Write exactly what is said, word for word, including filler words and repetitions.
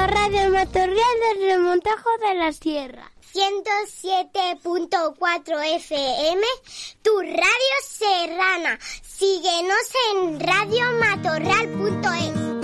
Radio Matorral del Remontajo de la Sierra. ciento siete punto cuatro F M, tu radio serrana. Síguenos en radio matorral punto es.